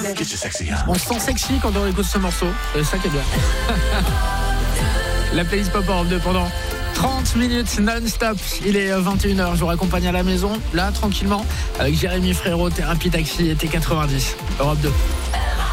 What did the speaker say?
On se sent sexy quand on écoute ce morceau. C'est ça qui est bien. La playlist Pop Europe 2 pendant 30 minutes non-stop. Il est 21h, je vous raccompagne à la maison, là, tranquillement, avec Jérémy Frérot, Thérapie Taxi et T90. Europe 2.